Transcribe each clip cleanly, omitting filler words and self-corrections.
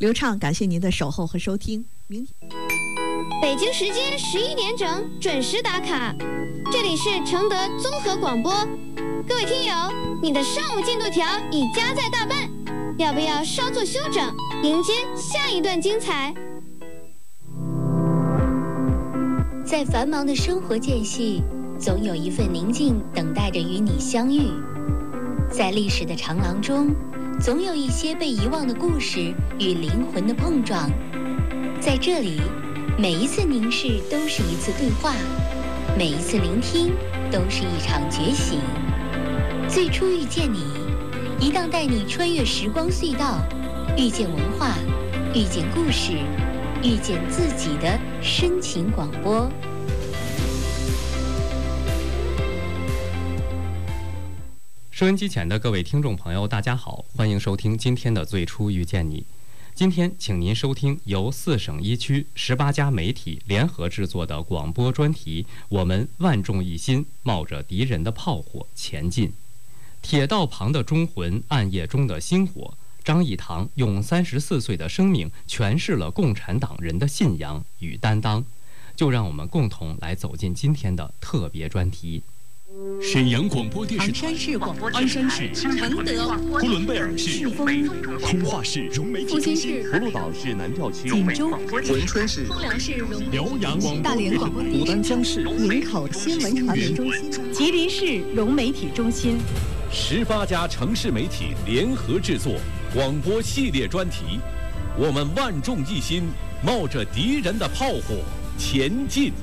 刘畅，感谢您的守候和收听，明天。 北京时间11点整准时打卡，这里是承德综合广播。各位听友，你的上午进度条已加载大半，要不要稍作休整，迎接下一段精彩？ 在繁忙的生活间隙，总有一份宁静等待着与你相遇。在历史的长廊中，总有一些被遗忘的故事与灵魂的碰撞。在这里，每一次凝视都是一次对话，每一次聆听都是一场觉醒。最初遇见你，一档带你穿越时光隧道，遇见文化，遇见故事，遇见自己的深情广播。 收音机前的各位听众朋友，大家好，欢迎收听今天的最初遇见你。今天请您收听由4省1区18家媒体联合制作的广播专题，我们万众一心，冒着敌人的炮火前进。铁道旁的忠魂，暗夜中的星火，张益唐用34岁的生命诠释了共产党人的信仰与担当。就让我们共同来走进今天的特别专题。 沈阳广播电视台、 鞍山市广播鞍山市、 承德、 呼伦贝尔市、通化市、融媒体中心、 葫芦岛市南调区、 锦州、 文春市、 丰良市、 辽阳广大连广播牡丹江市、 营口新闻传媒中心、吉林市融媒体中心 ，18家城市媒体联合制作广播系列专题，我们万众一心，冒着敌人的炮火前进。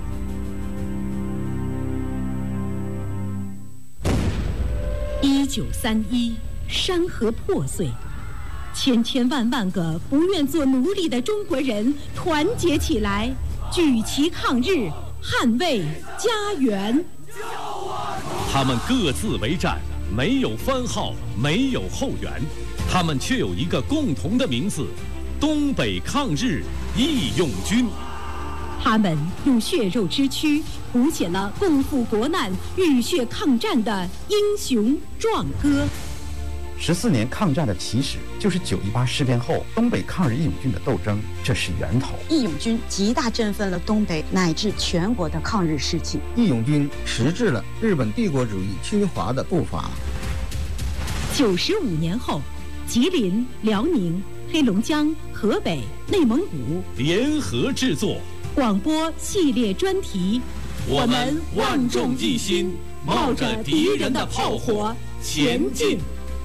1931，山河破碎，千千万万个不愿做奴隶的中国人团结起来，举旗抗日，捍卫家园。 他们各自为战，没有番号，没有后援，他们却有一个共同的名字：东北抗日义勇军。 他们用血肉之躯谱写了共赴国难、浴血抗战的英雄壮歌。 14年抗战的起始就是9·18事变后东北抗日义勇军的斗争，这是源头。 义勇军极大振奋了东北乃至全国的抗日士气。 义勇军迟滞了日本帝国主义侵华的步伐。 95年后，吉林、辽宁、黑龙江、河北、内蒙古联合制作广播系列专题， 我们万众一心，冒着敌人的炮火前进。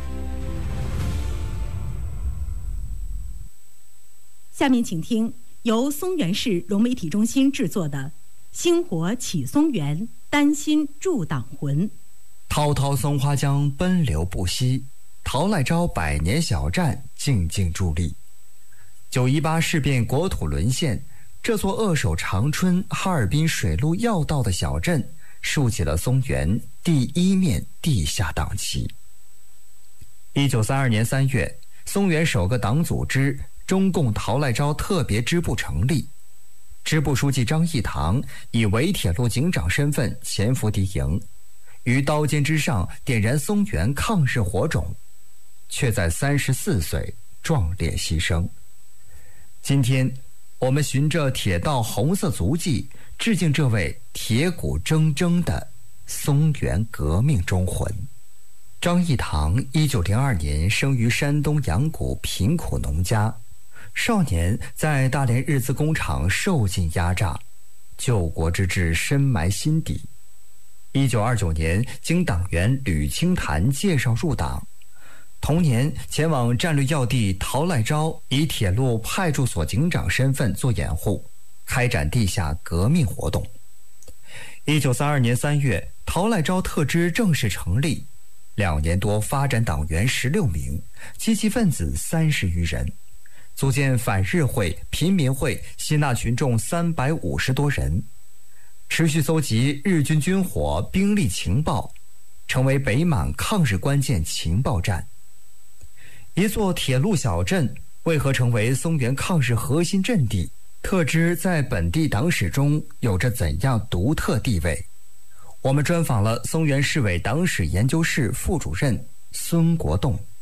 下面请听由松原市融媒体中心制作的《星火起松原，丹心铸党魂》。 滔滔松花江奔流不息，陶赖昭100年小站静静伫立。9·18事变国土沦陷，这座扼守长春、哈尔滨水陆要道的小镇，竖起了松原第一面地下党旗。1932年3月，松原首个党组织中共陶赖昭特别支部成立，支部书记张益唐以伪铁路警长身份潜伏敌营，于刀尖之上点燃松原抗日火种，却在34岁壮烈牺牲。今天我们循着铁道红色足迹，致敬这位铁骨铮铮的松原革命忠魂。张益唐1902年生于山东阳谷贫苦农家，少年在大连日资工厂受尽压榨，救国之志深埋心底。1929年经党员吕清潭介绍入党，同年前往战略要地陶赖昭，以铁路派驻所警长身份做掩护，开展地下革命活动。1932年3月，陶赖昭特支正式成立，2年多发展党员16名，积极分子30余人，组建反日会、贫民会，吸纳群众350多人，持续搜集日军军火、兵力情报，成为北满抗日关键情报站。一座铁路小镇为何成为松原抗日核心阵地？特支在本地党史中有着怎样独特地位？我们专访了松原市委党史研究室副主任孙国栋。